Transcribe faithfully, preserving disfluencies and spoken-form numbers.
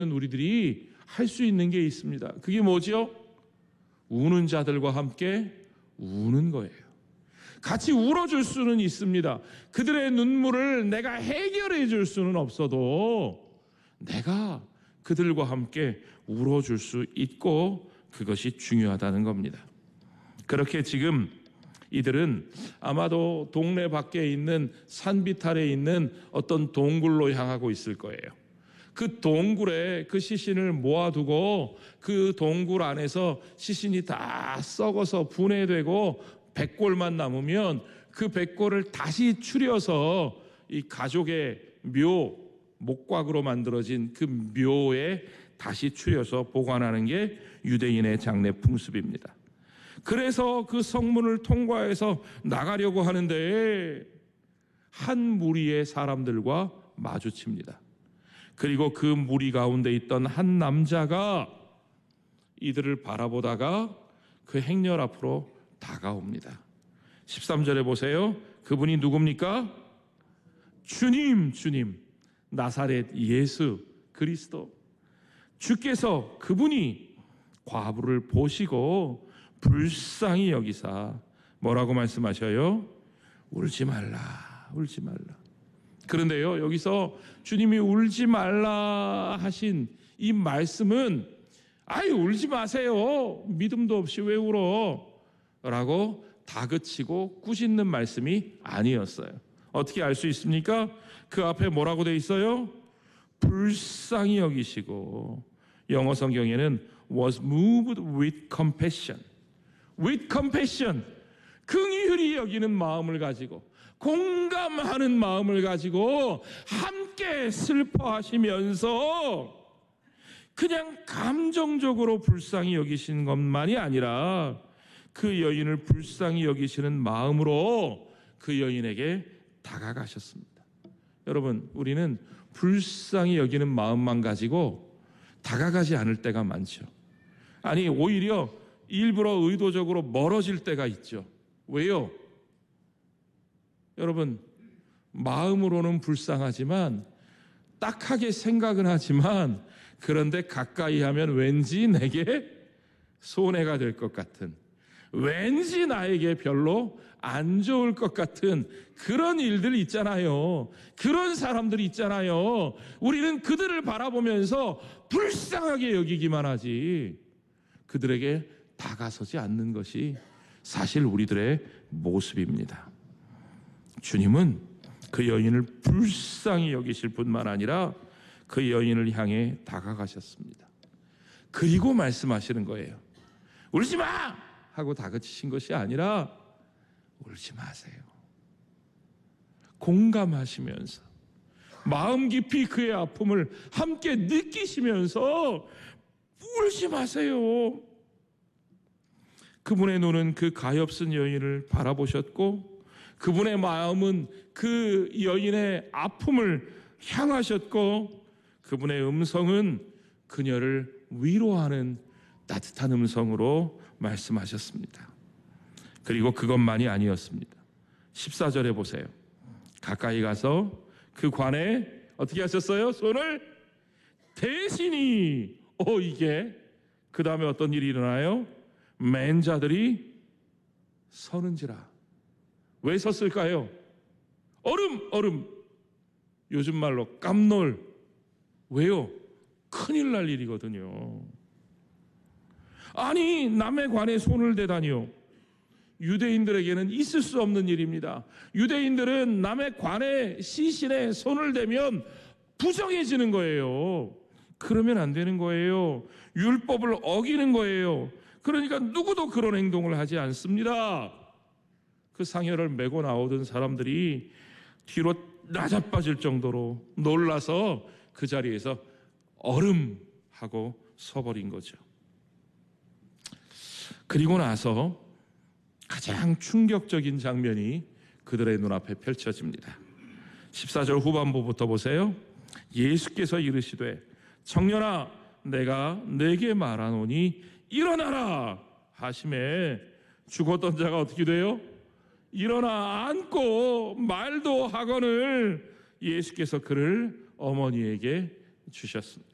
우리들이 할 수 있는 게 있습니다. 그게 뭐죠? 우는 자들과 함께 우는 거예요. 같이 울어줄 수는 있습니다. 그들의 눈물을 내가 해결해 줄 수는 없어도 내가 그들과 함께 울어줄 수 있고 그것이 중요하다는 겁니다. 그렇게 지금 이들은 아마도 동네 밖에 있는 산비탈에 있는 어떤 동굴로 향하고 있을 거예요. 그 동굴에 그 시신을 모아두고 그 동굴 안에서 시신이 다 썩어서 분해되고 백골만 남으면 그 백골을 다시 추려서 이 가족의 묘, 목곽으로 만들어진 그 묘에 다시 추려서 보관하는 게 유대인의 장례 풍습입니다. 그래서 그 성문을 통과해서 나가려고 하는데 한 무리의 사람들과 마주칩니다. 그리고 그 무리 가운데 있던 한 남자가 이들을 바라보다가 그 행렬 앞으로 다가옵니다. 십삼 절에 보세요. 그분이 누굽니까? 주님, 주님, 나사렛 예수 그리스도. 주께서 그분이 과부를 보시고 불쌍히 여기사 뭐라고 말씀하셔요? 울지 말라, 울지 말라. 그런데요, 여기서 주님이 울지 말라 하신 이 말씀은 아유 울지 마세요, 믿음도 없이 왜 울어? 라고 다그치고 꾸짖는 말씀이 아니었어요. 어떻게 알 수 있습니까? 그 앞에 뭐라고 돼 있어요? 불쌍히 여기시고, 영어 성경에는 was moved with compassion. with compassion, 긍휼히 여기는 마음을 가지고, 공감하는 마음을 가지고 함께 슬퍼하시면서 그냥 감정적으로 불쌍히 여기신 것만이 아니라 그 여인을 불쌍히 여기시는 마음으로 그 여인에게 다가가셨습니다. 여러분, 우리는 불쌍히 여기는 마음만 가지고 다가가지 않을 때가 많죠. 아니, 오히려 일부러 의도적으로 멀어질 때가 있죠. 왜요? 여러분, 마음으로는 불쌍하지만, 딱하게 생각은 하지만, 그런데 가까이 하면 왠지 내게 손해가 될 것 같은, 왠지 나에게 별로 안 좋을 것 같은 그런 일들 있잖아요. 그런 사람들이 있잖아요. 우리는 그들을 바라보면서 불쌍하게 여기기만 하지 그들에게 다가서지 않는 것이 사실 우리들의 모습입니다. 주님은 그 여인을 불쌍히 여기실 뿐만 아니라 그 여인을 향해 다가가셨습니다. 그리고 말씀하시는 거예요. 울지 마! 하고 다그치신 것이 아니라 울지 마세요. 공감하시면서 마음 깊이 그의 아픔을 함께 느끼시면서 울지 마세요. 그분의 눈은 그 가엾은 여인을 바라보셨고, 그분의 마음은 그 여인의 아픔을 향하셨고, 그분의 음성은 그녀를 위로하는 따뜻한 음성으로 말씀하셨습니다. 그리고 그것만이 아니었습니다. 십사 절에 보세요. 가까이 가서 그 관에 어떻게 하셨어요? 손을 대신이, 어 이게 그 다음에 어떤 일이 일어나요? 맨 자들이 서는지라. 왜 섰을까요? 얼음, 얼음. 요즘 말로 깜놀. 왜요? 큰일 날 일이거든요. 아니, 남의 관에 손을 대다니요. 유대인들에게는 있을 수 없는 일입니다. 유대인들은 남의 관에, 시신에 손을 대면 부정해지는 거예요. 그러면 안 되는 거예요. 율법을 어기는 거예요. 그러니까 누구도 그런 행동을 하지 않습니다. 그 상여를 메고 나오던 사람들이 뒤로 나자빠질 정도로 놀라서 그 자리에서 얼음 하고 서버린 거죠. 그리고 나서 가장 충격적인 장면이 그들의 눈앞에 펼쳐집니다. 십사 절 후반부부터 보세요. 예수께서 이르시되 청년아 내가 내게 말하노니 일어나라 하심에 죽었던 자가 어떻게 돼요? 일어나 앉고 말도 하거늘 예수께서 그를 어머니에게 주셨습니다.